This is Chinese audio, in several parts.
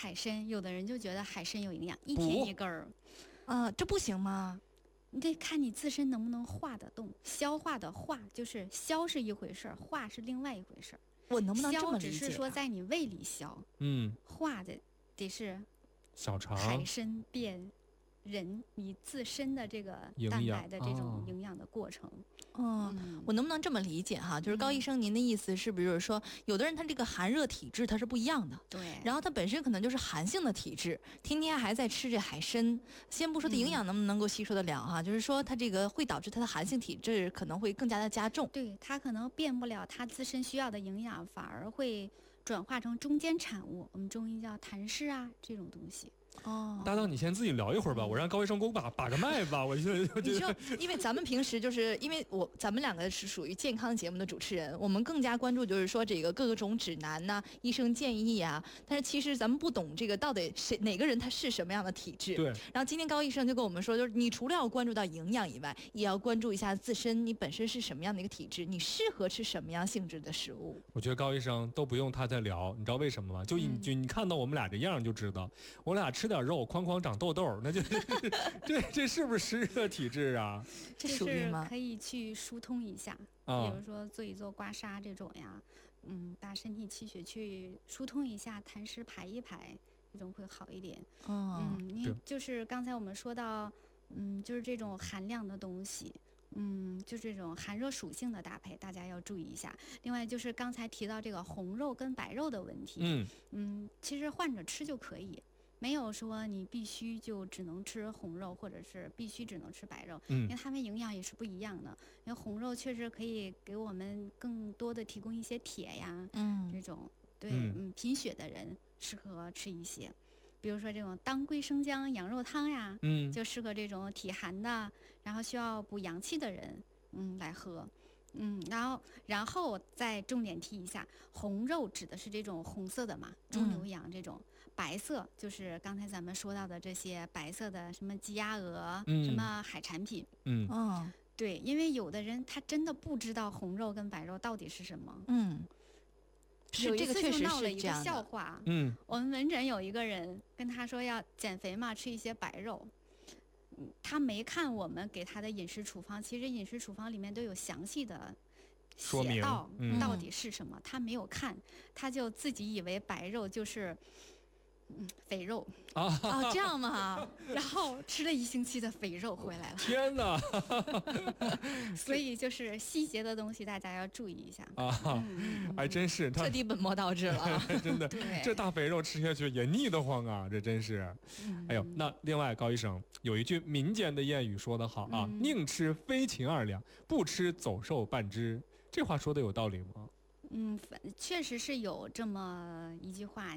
海参，有的人就觉得海参有营养，一天一根儿， 这不行吗？ 你得看你自身能不能化得动，消化的化就是消是一回事儿，化是另外一回事儿。 我能不能这么理解？ 消只是说在你胃里消，化的得是小肠海参变人你自身的这个蛋白的这种营养的过程。 我能不能这么理解哈？就是高医生，您的意思是不是就是说，有的人他这个寒热体质他是不一样的， 对， 然后他本身可能就是寒性的体质，天天还在吃这海参，先不说他营养能不能够吸收得了哈，就是说他这个会导致他的寒性体质可能会更加的加重， 对，他可能变不了他自身需要的营养，反而会转化成中间产物，我们中医叫痰湿啊这种东西。 搭档，你先自己聊一会儿吧，我让高医生给我把个脉吧。我觉得你说，因为咱们平时就是因为咱们两个是属于健康节目的主持人，我们更加关注就是说这个各种指南呐、医生建议啊。但是其实咱们不懂这个到底哪个人他是什么样的体质。 对。 然后今天高医生就跟我们说，就是你除了要关注到营养以外，也要关注一下自身你本身是什么样的一个体质，你适合吃什么样性质的食物。 我觉得高医生都不用他再聊，你知道为什么吗？就你看到我们俩这样就知道，我俩吃点肉，哐哐长痘痘，那就这是不是湿热体质啊？ 这属于吗？ 可以去疏通一下，比如说做一做刮痧这种呀，把身体气血去疏通一下，痰湿排一排，这种会好一点。你就是刚才我们说到，就是这种寒凉的东西。就这种寒热属性的搭配，大家要注意一下。另外就是刚才提到这个红肉跟白肉的问题，其实换着吃就可以，没有说你必须就只能吃红肉，或者是必须只能吃白肉，因为它们营养也是不一样的。因为红肉确实可以给我们更多的提供一些铁呀，这种贫血的人适合吃一些。比如说这种当归生姜羊肉汤呀，就适合这种体寒的，然后需要补阳气的人，来喝，然后再重点提一下，红肉指的是这种红色的嘛，猪牛羊这种，白色就是刚才咱们说到的这些白色的什么鸡鸭鹅，什么海产品，对，因为有的人他真的不知道红肉跟白肉到底是什么，有一次就闹了一个笑话，我们门诊有一个人跟他说要减肥嘛，吃一些白肉，他没看我们给他的饮食处方，其实饮食处方里面都有详细的写到到底是什么，他没有看，他就自己以为白肉就是肥肉这样吗？ 然后吃了1星期的肥肉回来了。 天哪！ 所以就是细节的东西大家要注意一下还真是彻底本末倒置了真的，这大肥肉吃下去也腻得慌啊，这真是。哎呦，那另外高医生有一句民间的谚语说得好啊，宁吃飞禽2两，不吃走兽半只。这话说的有道理吗？ 确实是有这么一句话，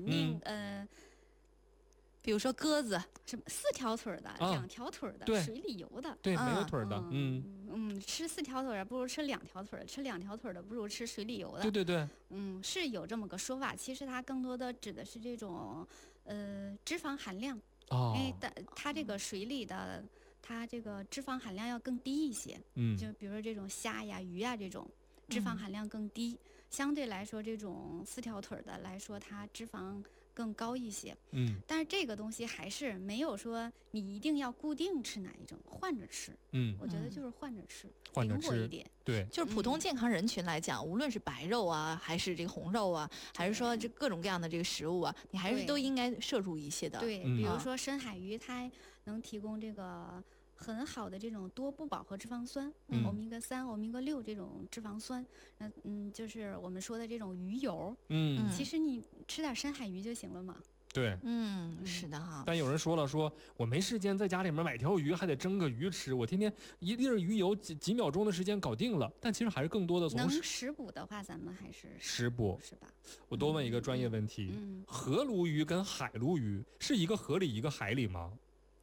比如说鸽子， 什么4条腿的、2条腿的、水里游的， 对，没有腿的， 吃4条腿的不如吃2条腿的，吃2条腿的不如吃水里游的， 对， 是有这么个说法。其实它更多的指的是这种脂肪含量，因为它这个水里的它这个脂肪含量要更低一些，就比如说这种虾呀、鱼呀这种。脂肪含量更低，相对来说这种4条腿的来说它脂肪更高一些，但是这个东西还是没有说你一定要固定吃哪一种，换着吃，我觉得就是换着吃，灵活一点， 对， 就是普通健康人群来讲，无论是白肉啊，还是这个红肉啊，还是说这各种各样的这个食物啊，你还是都应该摄入一些的， 对，比如说深海鱼，它能提供这个很好的这种多不饱和脂肪酸，欧米伽3、欧米伽6这种脂肪酸，就是我们说的这种鱼油，其实你吃点深海鱼就行了嘛。 对， 是的哈。 但有人说了，说我没时间在家里面买条鱼，还得蒸个鱼吃，我天天一粒鱼油几秒钟的时间搞定了。但其实还是更多的从能食补的话，咱们还是食补， 是吧？ 我多问一个专业问题，河鲈鱼跟海鲈鱼是一个河里一个海里吗？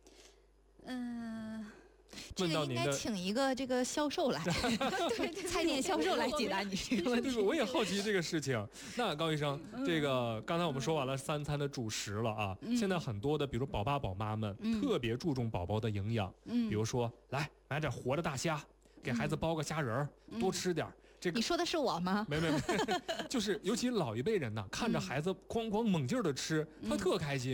这个应该请一个这个销售来，对，菜店销售来解答你这个问题。 对，我也好奇这个事情。那高医生，这个刚才我们说完了3餐的主食了啊，现在很多的，比如宝爸宝妈们特别注重宝宝的营养，比如说来买点活的大虾，给孩子包个虾仁儿，多吃点。这个你说的是我吗？ 没，就是尤其老一辈人呢，看着孩子哐哐猛劲儿的吃，他特开心。